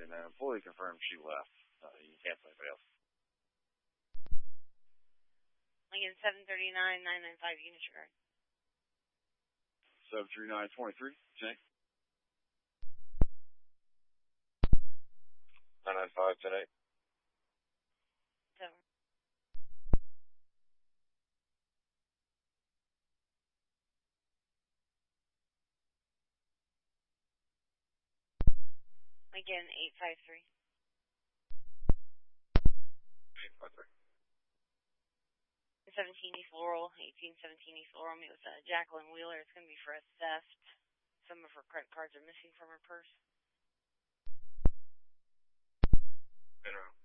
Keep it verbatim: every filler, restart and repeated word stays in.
and an employee confirmed she left. Uh, you can cancel anybody else. Lincoln seven thirty-nine nine ninety-five Unit Regard. seven three nine two three, Jake. nine nine five ten eight. Seven. Lincoln eight five three. eight five three. seventeen East Laurel, eighteen seventeen East Laurel. Meet with uh, Jacqueline Wheeler. It's going to be for a theft. Some of her credit cards are missing from her purse. Been around.